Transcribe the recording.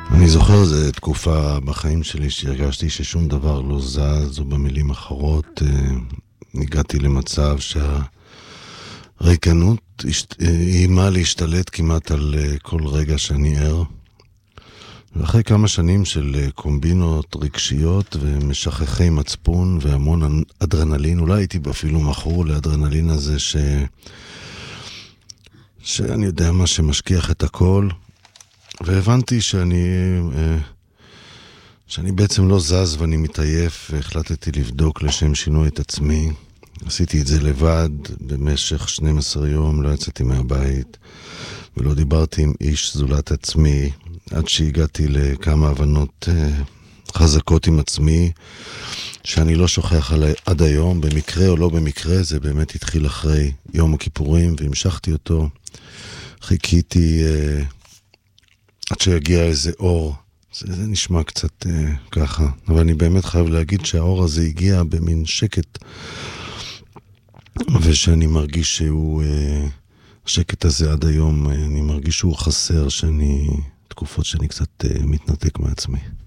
אני זוכר, זו תקופה בחיים שלי שהרגשתי ששום דבר לא זז, או במילים אחרות, הגעתי למצב שהריקנות איימה להשתלט כמעט על כל רגע שאני ער. ואחרי כמה שנים של קומבינות רגשיות ומשכחי מצפון והמון אדרנלין, אולי הייתי אפילו מכור לאדרנלין הזה שאני יודע מה שמשכיח את הכל, והבנתי שאני בעצם לא זז ואני מתעייף, והחלטתי לבדוק לשם שינוי את עצמי. עשיתי את זה לבד במשך 12 יום, לא יצאתי מהבית ולא דיברתי עם איש זולת עצמי, עד שהגעתי לכמה הבנות חזקות עם עצמי שאני לא שוכח עד היום, במקרה או לא במקרה. זה באמת התחיל אחרי יום הכיפורים והמשכתי אותו. חיכיתי עד שיגיע איזה אור. זה נשמע קצת ככה, אבל אני באמת חייב להגיד שהאור הזה הגיע במין שקט, ושאני מרגיש שהוא, השקט הזה עד היום, אני מרגיש שהוא חסר, תקופות שאני קצת מתנתק מעצמי.